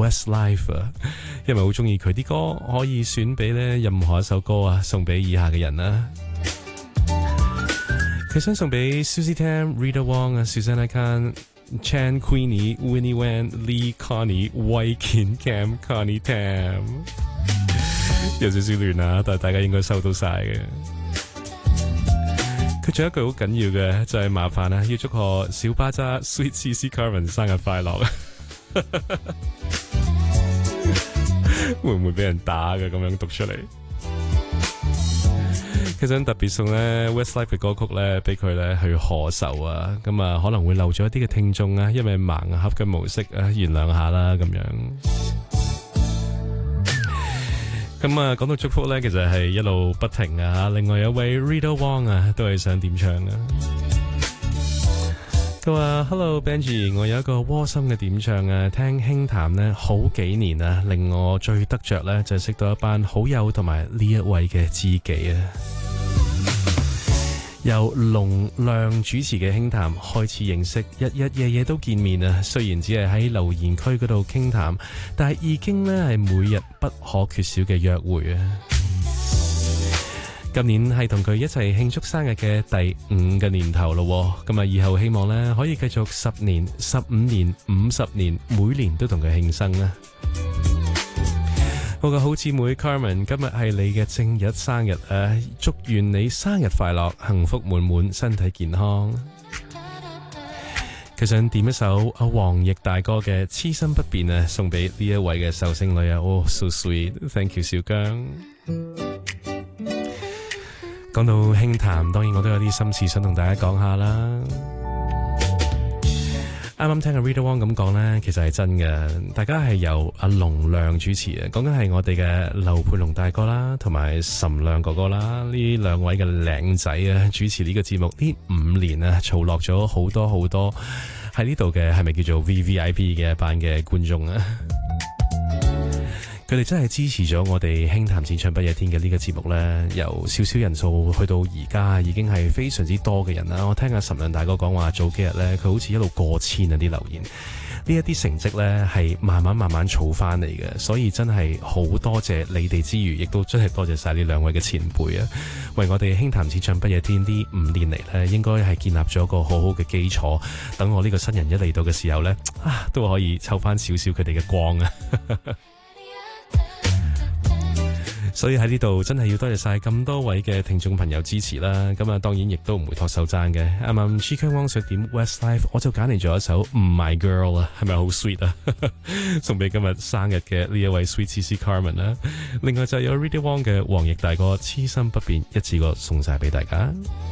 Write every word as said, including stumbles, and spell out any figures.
Westlife 啊，因為好中意佢啲歌，可以選俾咧任何一首歌啊，送俾以下嘅人啦。佢想送俾 Susie Tam、Rita Wong 啊、Susanna Khan、Chan、Queenie、Winnie Wan、Lee、Connie、Wai、Kin、Cam、Connie Tam， 有少少亂啊，但係大家應該收到晒嘅。佢仲有一句好緊要嘅，就係、是、麻煩啊，要祝賀小巴渣 Sweet C C Carmen 生日快樂。會唔會俾人打嘅咁樣讀出嚟？佢想特別送咧 Westlife 嘅歌曲咧，俾佢咧去賀壽啊！咁啊，可能會漏咗一啲嘅聽眾啊，因為盲盒嘅模式啊，原諒下啦咁樣。咁啊，講到祝福咧，其實係一路不停啊！另外有一位 Rita Wong 啊，都係想點唱啊！佢話 Hello Benji， 我有一個窩心嘅點唱啊，聽輕談呢好幾年啊，令我最得着呢就係識到一班好友同埋呢一位嘅知己啊。由龍亮主持嘅輕談開始認識，日日夜夜都見面啊。雖然只係喺留言區嗰度傾談，但係已經呢係每日不可缺少嘅約會啊。今年係同佢一齊慶祝生日嘅第五個年頭咯，咁啊以後希望咧可以繼續十年、十五年、五十年，每年都同佢慶生啊！我個好姊妹 Carmen 今日係你嘅正日生日啊！祝願你生日快樂、幸福滿滿、身體健康。佢想點一首阿黃奕大哥嘅《痴心不變》啊，送俾呢一位嘅壽星女啊！哦 ，so sweet，thank you 小姜。講到輕談，當然我都有啲心事想同大家講下啦。啱啱聽阿 Rita Wong 咁講呢，其實係真嘅。大家係由阿龍亮主持啊，講緊係我哋嘅劉佩龍大哥啦，同埋岑亮哥哥啦，呢兩位嘅靚仔啊，主持呢個節目呢五年啊，嘈落咗好多好多喺呢度嘅，係咪叫做 V V I P 嘅一班嘅觀眾啊？佢哋真係支持咗我哋輕談淺唱不夜天嘅呢個節目呢，由少少人數去到而家已經係非常之多嘅人啦。我聽阿岑亮大哥講話，早幾日呢，佢好似一路過千啊啲留言，呢一啲成績呢係慢慢慢慢儲翻嚟嘅，所以真係好多謝你哋之餘，亦都真係多謝晒呢兩位嘅前輩啊，為我哋輕談淺唱不夜天呢五年嚟呢，應該係建立咗一個好好嘅基礎。等我呢個新人一嚟到嘅時候呢，啊都可以抽翻少少佢哋嘅光啊！所以喺呢度真係要多謝晒咁多位嘅聽眾朋友支持啦，咁啊當然亦都唔會托手踭嘅。啱啱 Chicken Wong 想點 Westlife， 我就揀嚟咗一首 My Girl 啊，係咪好 sweet 啊？送俾今日生日嘅呢一位 Sweet C C Carmen 啦。另外就有 Rita Wong 嘅黃奕大哥痴心不變，一次過送晒俾大家。